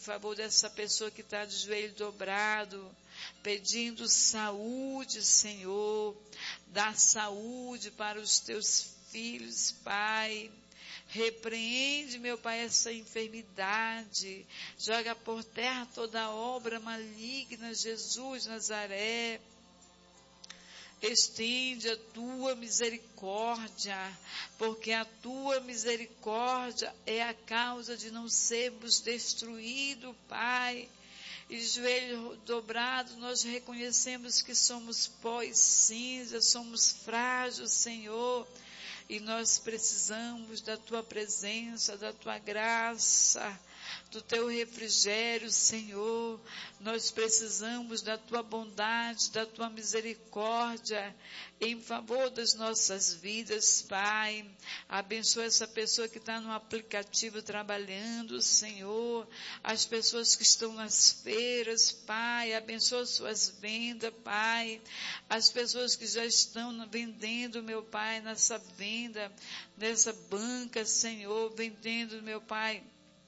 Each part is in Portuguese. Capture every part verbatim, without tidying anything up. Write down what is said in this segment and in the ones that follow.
em favor dessa pessoa que está de joelho dobrado, pedindo saúde, Senhor. Dá saúde para os teus filhos, Pai. Repreende, meu Pai, essa enfermidade. Joga por terra toda obra maligna, Jesus Nazaré. Estende a tua misericórdia, porque a tua misericórdia é a causa de não sermos destruídos, Pai. E de joelho dobrado, nós reconhecemos que somos pó e cinza, somos frágeis, Senhor. E nós precisamos da tua presença, da tua graça, do teu refrigério, Senhor. Nós precisamos da tua bondade, da tua misericórdia em favor das nossas vidas, Pai. Abençoa essa pessoa que está no aplicativo trabalhando, Senhor. As pessoas que estão nas feiras, Pai. Abençoa suas vendas, Pai. As pessoas que já estão vendendo, meu Pai, nessa venda, nessa banca, Senhor, vendendo, meu Pai,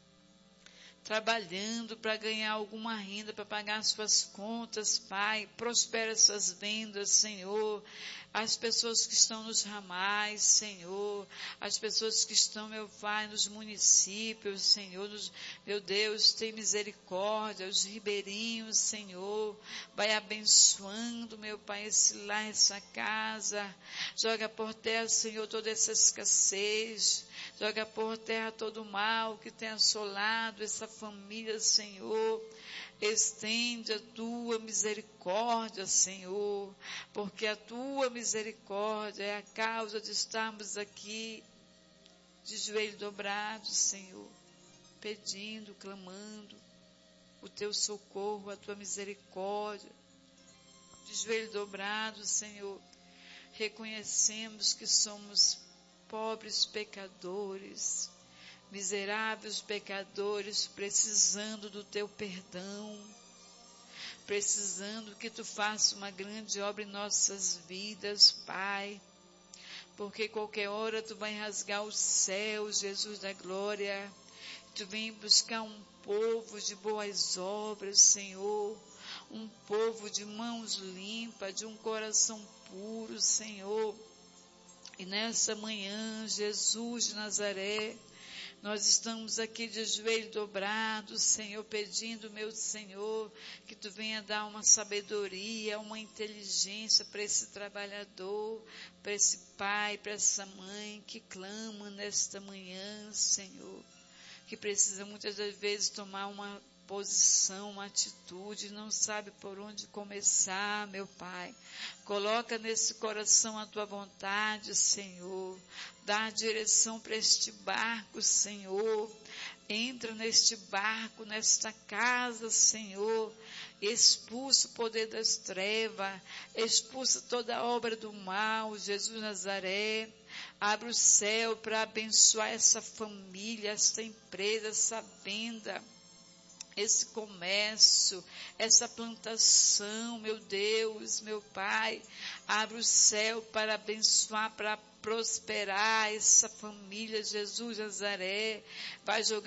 trabalhando para ganhar alguma renda, para pagar suas contas, Pai. Prospera essas vendas, Senhor. As pessoas que estão nos ramais, Senhor. As pessoas que estão, meu Pai, nos municípios, Senhor. Nos, meu Deus, tem misericórdia. Os ribeirinhos, Senhor. Vai abençoando, meu Pai, esse lar, essa casa. Joga por terra, Senhor, toda essa escassez. Joga por terra todo o mal que tem assolado essa família, Senhor. Estende a tua misericórdia, Senhor, porque a tua misericórdia é a causa de estarmos aqui de joelho dobrado, Senhor, pedindo, clamando o teu socorro, a tua misericórdia. De joelho dobrado, Senhor, reconhecemos que somos pobres pecadores, miseráveis pecadores, precisando do teu perdão, precisando que tu faças uma grande obra em nossas vidas, Pai, porque qualquer hora tu vai rasgar o céu, Jesus da glória, tu vem buscar um povo de boas obras, Senhor, um povo de mãos limpas, de um coração puro, Senhor. E nessa manhã, Jesus de Nazaré, nós estamos aqui de joelho dobrado, Senhor, pedindo, meu Senhor, que tu venha dar uma sabedoria, uma inteligência para esse trabalhador, para esse pai, para essa mãe que clama nesta manhã, Senhor, que precisa muitas das vezes tomar uma posição, uma atitude, não sabe por onde começar, meu Pai. Coloca nesse coração a tua vontade, Senhor. Dá a direção para este barco, Senhor. Entra neste barco, nesta casa, Senhor. Expulsa o poder das trevas. Expulsa toda a obra do mal, Jesus Nazaré. Abre o céu para abençoar essa família, essa empresa, essa venda, esse comércio, essa plantação, meu Deus, meu Pai. Abre o céu para abençoar, para prosperar essa família, Jesus Nazaré. Vai jogando